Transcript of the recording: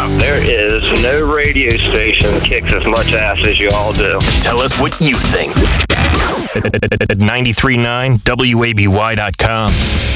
enough. There is no radio station that kicks as much ass as you all do. Tell us what you think at 93.9WABY.com.